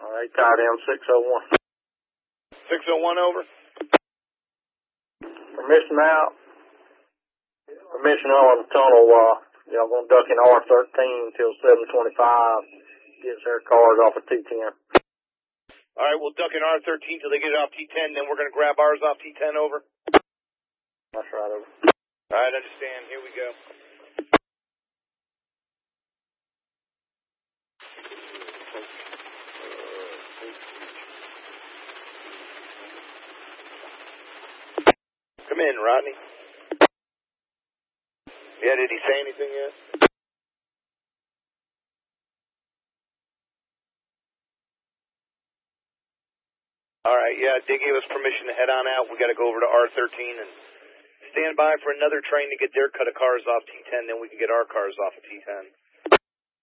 They tied in 601. 601 over. Permission out. Permission on the tunnel. I'm going to duck in R13 till 725. Gets their cars off of T10. All right, we'll duck in R13 till they get it off T10, then we're going to grab ours off T10 over. That's right, over. All right, understand. Here we go. Come in, Rodney. Yeah, did he say anything yet? All right, yeah, they gave us permission to head on out. We got to go over to R13 and stand by for another train to get their cut of cars off T10, then we can get our cars off of T10.